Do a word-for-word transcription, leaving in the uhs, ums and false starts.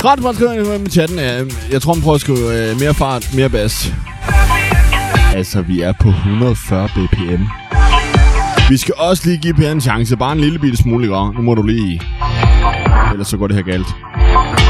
Ret skriver med chatten. Jeg tror, man prøver at skrive mere fart, mere bas. Altså, vi er på et hundrede og fyrre B P M. Vi skal også lige give Per en chance. Bare en lille bitte smule, ikke? Nu må du lige... Ellers så går det her galt.